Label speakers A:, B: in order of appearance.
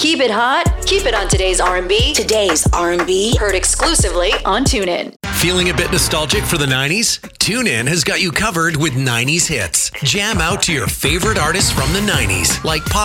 A: Keep it hot. Keep it on today's R&B.
B: Today's R&B.
A: Heard exclusively on TuneIn.
C: Feeling a bit nostalgic for the 90s? TuneIn has got you covered with 90s hits. Jam out to your favorite artists from the 90s, like Pop